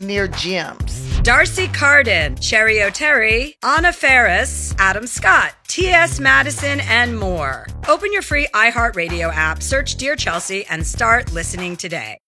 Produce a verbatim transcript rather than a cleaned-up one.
schools near gyms. Darcy Carden, Cherry O'Terry, Anna Ferris, Adam Scott, T S Madison, and more. Open your free iHeartRadio app, search Dear Chelsea, and start listening today.